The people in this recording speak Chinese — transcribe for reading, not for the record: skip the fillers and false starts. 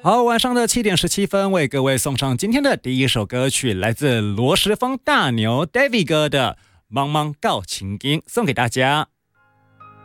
好，晚上的7:17，为各位送上今天的第一首歌曲，来自罗时丰大牛 David 哥的《茫茫告情经》，送给大家。